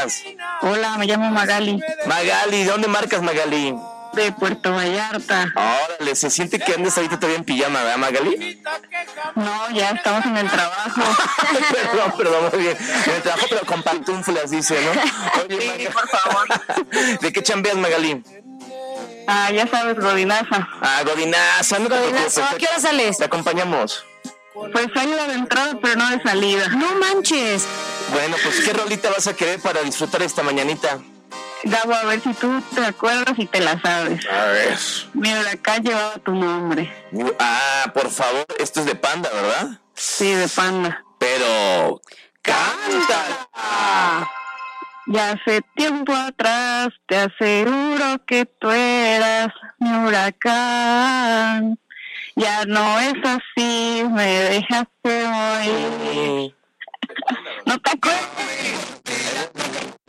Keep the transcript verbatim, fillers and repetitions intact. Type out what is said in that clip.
Hola, me llamo Magali. Magali, ¿de dónde marcas, Magali? De Puerto Vallarta. Órale, se siente que andes ahorita todavía en pijama, ¿verdad, Magali? No, ya estamos en el trabajo. Perdón, perdón, muy bien. En el trabajo, pero con pantuflas, dice, ¿no? Oye, Sí, Magali, por favor. ¿de qué chambeas, Magali? Ah, ya sabes, Godinaza. Ah, Godinaza, no te preocupes. Godinazo, ¿a qué hora sales? Te acompañamos. Pues salgo de entrada, pero no de salida. No manches. Bueno, pues, ¿qué rolita vas a querer para disfrutar esta mañanita? Gabo, a ver si tú te acuerdas y te la sabes. A ver. Mi huracán llevaba tu nombre. Ah, por favor, esto es de Panda, ¿verdad? Sí, de Panda. Pero... ¡cántala! Ya hace tiempo atrás te aseguro que tú eras mi huracán. Ya no es así, me dejaste morir. ¿No te acuerdas?